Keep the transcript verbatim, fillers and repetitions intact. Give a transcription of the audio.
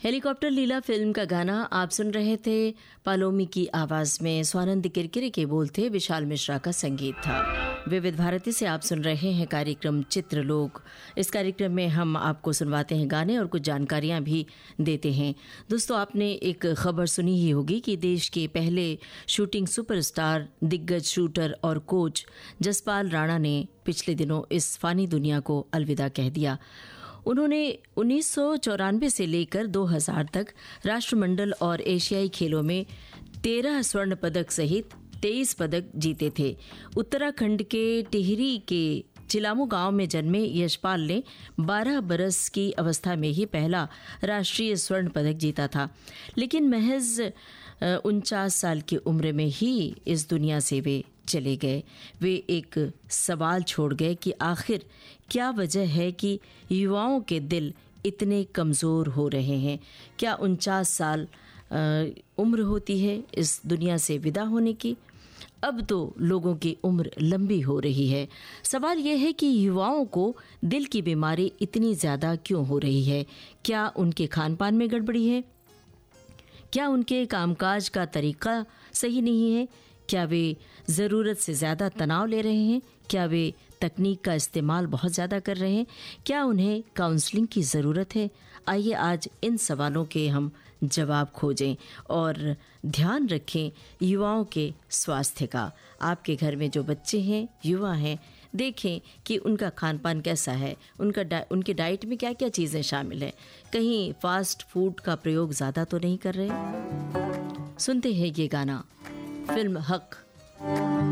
Helicopter लीला film का गाना आप सुन रहे थे। पालोमी की आवाज में स्वानंद किरकिरे के बोल थे, विशाल मिश्रा का संगीत था। विविध भारती से आप सुन रहे हैं कार्यक्रम चित्रलोक। इस कार्यक्रम में हम आपको सुनवाते हैं गाने और कुछ जानकारियां भी देते हैं। दोस्तों, आपने एक खबर सुनी ही होगी कि देश के पहले शूटिंग सुपरस्टार, दिग्गज शूटर और कोच जसपाल राणा ने पिछले दिनों इस फानी दुनिया को अलविदा कह दिया। उन्होंने उन्नीस सौ चौरानवे से लेकर दो हज़ार तक राष्ट्रमंडल और एशियाई खेलों में तेरह स्वर्ण पदक सहित तेईस पदक जीते थे। उत्तराखंड के टिहरी के चिलामू गांव में जन्मे यशपाल ने बारह बरस की अवस्था में ही पहला राष्ट्रीय स्वर्ण पदक जीता था, लेकिन महज उनचास साल की उम्र में ही इस दुनिया से वे चले गए। वे एक सवाल छोड़ गए कि आखिर क्या वजह है कि युवाओं के दिल इतने कमज़ोर हो रहे हैं। क्या उनचास साल आ, उम्र होती है इस दुनिया से विदा होने की? अब तो लोगों की उम्र लंबी हो रही है। सवाल यह है कि युवाओं को दिल की बीमारी इतनी ज़्यादा क्यों हो रही है? क्या उनके खान पान में गड़बड़ी है? क्या उनके कामकाज का तरीका सही नहीं है? क्या वे ज़रूरत से ज़्यादा तनाव ले रहे हैं? क्या वे तकनीक का इस्तेमाल बहुत ज़्यादा कर रहे हैं? क्या उन्हें काउंसलिंग की ज़रूरत है? आइए आज इन सवालों के हम जवाब खोजें और ध्यान रखें युवाओं के स्वास्थ्य का। आपके घर में जो बच्चे हैं, युवा हैं, देखें कि उनका खान पान कैसा है, उनका डा, उनके डाइट में क्या क्या चीज़ें शामिल हैं। कहीं फास्ट फूड का प्रयोग ज़्यादा तो नहीं कर रहे? सुनते हैं ये गाना, फिल्म हक।